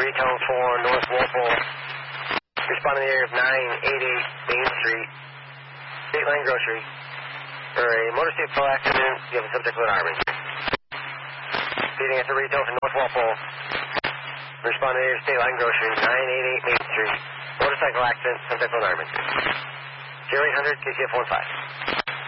retone for North Walpole. Respond in the area of 988 Main Street, State Line Grocery. For a motor vehicle accident, you have a subject with arm injury. Speeding at the retone for North Walpole. Respond in the area of State Line Grocery, 988 Main Street. Motorcycle accident, subject with arm injury. 0800 KCF 15.